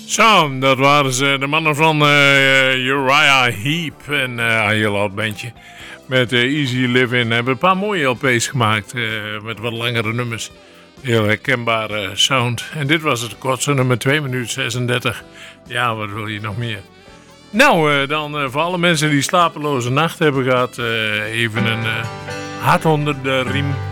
Zo, dat waren ze, de mannen van Uriah Heep en een heel oud bandje. Met Easy Living hebben een paar mooie LP's gemaakt met wat langere nummers. Heel herkenbare sound. En dit was het kortste nummer 2 minuten 36. Ja, wat wil je nog meer? Nou, dan voor alle mensen die slapeloze nacht hebben gehad, even een hart onder de riem.